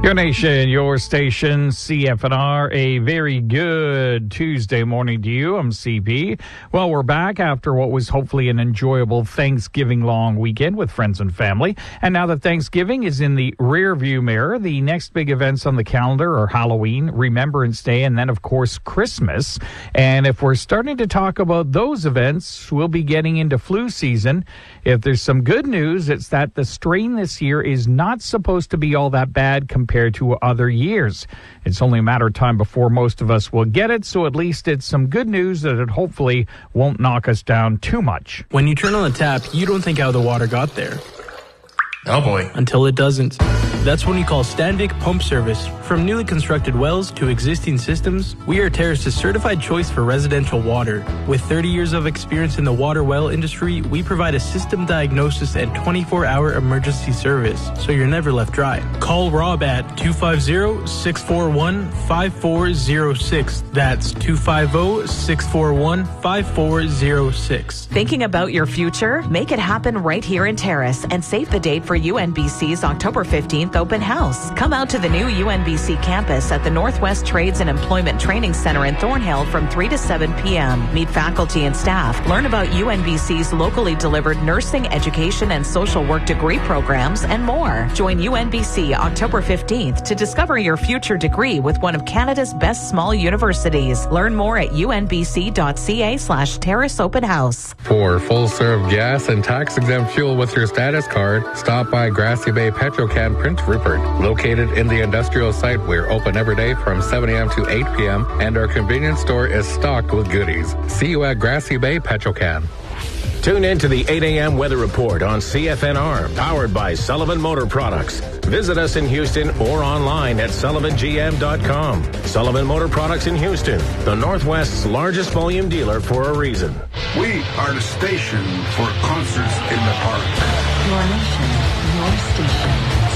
Your nation, your station, CFNR. A very good Tuesday morning to you. I'm CP. Well, we're back after what was hopefully an enjoyable Thanksgiving long weekend with friends and family. And now that Thanksgiving is in the rear view mirror, the next big events on the calendar are Halloween, Remembrance Day, and then, of course, Christmas. And if we're starting to talk about those events, we'll be getting into flu season. If there's some good news, it's that the strain this year is not supposed to be all that bad compared to other years. It's only a matter of time before most of us will get it, so at least it's some good news that it hopefully won't knock us down too much. When you turn on the tap, you don't think how the water got there. Oh boy. Until it doesn't. That's when you call Standvik Pump Service. From newly constructed wells to existing systems, we are Terrace's certified choice for residential water. With 30 years of experience in the water well industry, we provide a system diagnosis and 24-hour emergency service, so you're never left dry. Call Rob at 250-641-5406. That's 250-641-5406. Thinking about your future? Make it happen right here in Terrace and save the date for UNBC's October 15th open house. Come out to the new UNBC campus at the Northwest Trades and Employment Training Center in Thornhill from 3 to 7 p.m. Meet faculty and staff. Learn about UNBC's locally delivered nursing, education, and social work degree programs and more. Join UNBC October 15th to discover your future degree with one of Canada's best small universities. Learn more at unbc.ca/Terrace Open House. For full-serve gas and tax-exempt fuel with your status card, stop by Grassy Bay Petrocan Prince Rupert. Located in the industrial site, we're open every day from 7 a.m. to 8 p.m., and our convenience store is stocked with goodies. See you at Grassy Bay Petrocan. Tune in to the 8 a.m. weather report on CFNR, powered by Sullivan Motor Products. Visit us in Houston or online at sullivangm.com. Sullivan Motor Products in Houston, the Northwest's largest volume dealer for a reason. We are the station for concerts in the park. Your nation, your station.